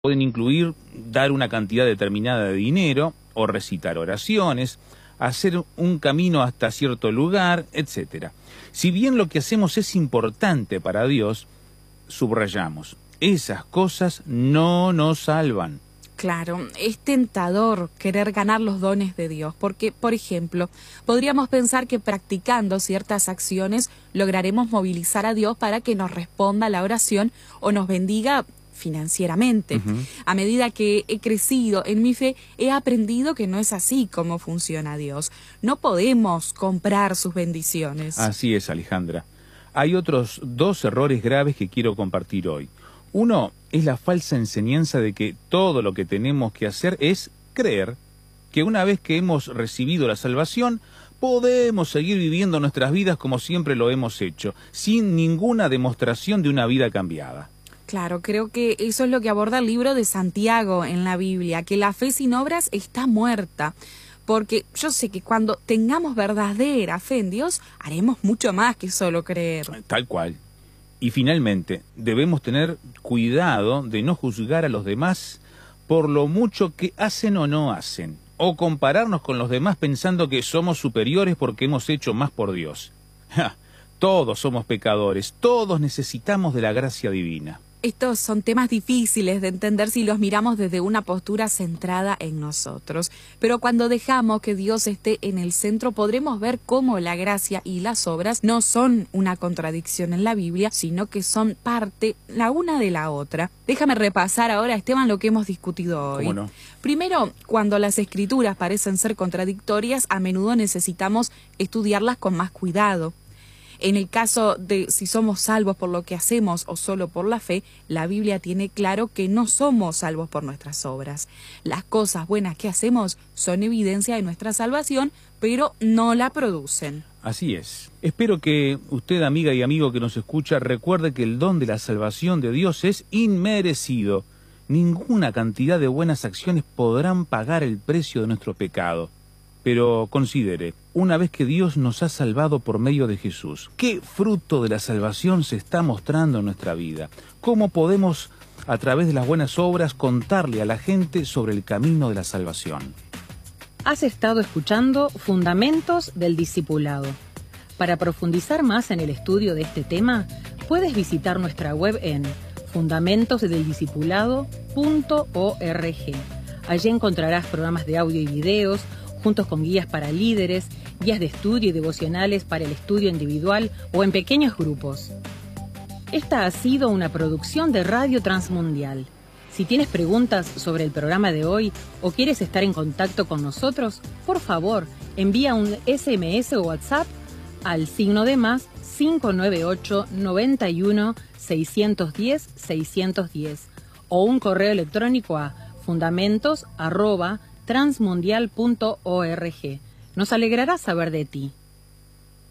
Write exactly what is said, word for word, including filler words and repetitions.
Pueden incluir dar una cantidad determinada de dinero o recitar oraciones, hacer un camino hasta cierto lugar, etcétera. Si bien lo que hacemos es importante para Dios, subrayamos, esas cosas no nos salvan. Claro, es tentador querer ganar los dones de Dios, porque, por ejemplo, podríamos pensar que practicando ciertas acciones lograremos movilizar a Dios para que nos responda la oración o nos bendiga financieramente. Uh-huh. A medida que he crecido en mi fe, he aprendido que no es así como funciona Dios. No podemos comprar sus bendiciones. Así es, Alejandra. Hay otros dos errores graves que quiero compartir hoy. Uno es la falsa enseñanza de que todo lo que tenemos que hacer es creer que una vez que hemos recibido la salvación, podemos seguir viviendo nuestras vidas como siempre lo hemos hecho, sin ninguna demostración de una vida cambiada. Claro, creo que eso es lo que aborda el libro de Santiago en la Biblia, que la fe sin obras está muerta. Porque yo sé que cuando tengamos verdadera fe en Dios, haremos mucho más que solo creer. Tal cual. Y finalmente, debemos tener cuidado de no juzgar a los demás por lo mucho que hacen o no hacen, o compararnos con los demás pensando que somos superiores porque hemos hecho más por Dios. Ja, todos somos pecadores, todos necesitamos de la gracia divina. Estos son temas difíciles de entender si los miramos desde una postura centrada en nosotros. Pero cuando dejamos que Dios esté en el centro, podremos ver cómo la gracia y las obras no son una contradicción en la Biblia, sino que son parte la una de la otra. Déjame repasar ahora, Esteban, lo que hemos discutido hoy. ¿Cómo no? Primero, cuando las escrituras parecen ser contradictorias, a menudo necesitamos estudiarlas con más cuidado. En el caso de si somos salvos por lo que hacemos o solo por la fe, la Biblia tiene claro que no somos salvos por nuestras obras. Las cosas buenas que hacemos son evidencia de nuestra salvación, pero no la producen. Así es. Espero que usted, amiga y amigo que nos escucha, recuerde que el don de la salvación de Dios es inmerecido. Ninguna cantidad de buenas acciones podrán pagar el precio de nuestro pecado. Pero considere, una vez que Dios nos ha salvado por medio de Jesús, ¿qué fruto de la salvación se está mostrando en nuestra vida? ¿Cómo podemos, a través de las buenas obras, contarle a la gente sobre el camino de la salvación? Has estado escuchando Fundamentos del Discipulado. Para profundizar más en el estudio de este tema, puedes visitar nuestra web en fundamentos del discipulado punto org. Allí encontrarás programas de audio y videos, juntos con guías para líderes, guías de estudio y devocionales para el estudio individual o en pequeños grupos. Esta ha sido una producción de Radio Transmundial. Si tienes preguntas sobre el programa de hoy o quieres estar en contacto con nosotros, por favor, envía un ese eme ese o WhatsApp al signo de más cinco nueve ocho, noventa y uno, seiscientos diez, seiscientos diez o un correo electrónico a fundamentos arroba transmundial punto org. Nos alegrará saber de ti.